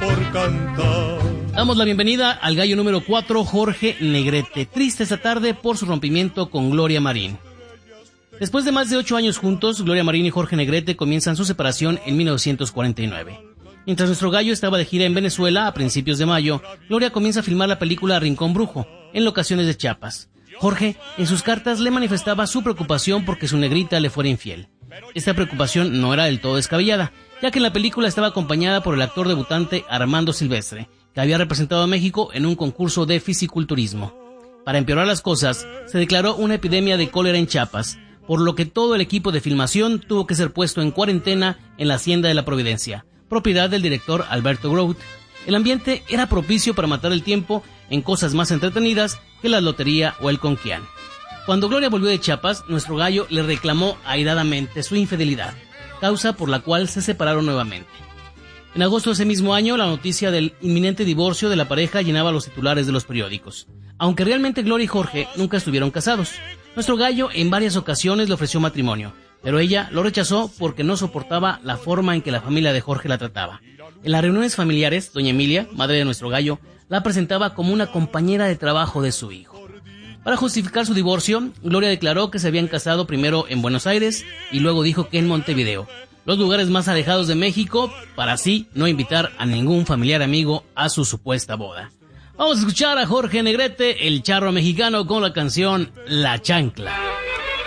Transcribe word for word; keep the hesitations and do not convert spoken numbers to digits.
por cantar. Damos la bienvenida al gallo número cuatro, Jorge Negrete, triste esta tarde por su rompimiento con Gloria Marín. Después de más de ocho años juntos, Gloria Marín y Jorge Negrete comienzan su separación en mil novecientos cuarenta y nueve. Mientras nuestro gallo estaba de gira en Venezuela a principios de mayo, Gloria comienza a filmar la película Rincón Brujo, en locaciones de Chiapas. Jorge, en sus cartas, le manifestaba su preocupación porque su negrita le fuera infiel. Esta preocupación no era del todo descabellada, ya que en la película estaba acompañada por el actor debutante Armando Silvestre, que había representado a México en un concurso de fisiculturismo. Para empeorar las cosas, se declaró una epidemia de cólera en Chiapas, por lo que todo el equipo de filmación tuvo que ser puesto en cuarentena en la Hacienda de la Providencia, propiedad del director Alberto Grout. El ambiente era propicio para matar el tiempo en cosas más entretenidas que la lotería o el conquián. Cuando Gloria volvió de Chiapas, nuestro gallo le reclamó airadamente su infidelidad, causa por la cual se separaron nuevamente. En agosto de ese mismo año, la noticia del inminente divorcio de la pareja llenaba los titulares de los periódicos. Aunque realmente Gloria y Jorge nunca estuvieron casados, nuestro gallo en varias ocasiones le ofreció matrimonio, pero ella lo rechazó porque no soportaba la forma en que la familia de Jorge la trataba. En las reuniones familiares, doña Emilia, madre de nuestro gallo, la presentaba como una compañera de trabajo de su hijo. Para justificar su divorcio, Gloria declaró que se habían casado primero en Buenos Aires y luego dijo que en Montevideo, los lugares más alejados de México, para así no invitar a ningún familiar amigo a su supuesta boda. Vamos a escuchar a Jorge Negrete, el charro mexicano, con la canción La Chancla.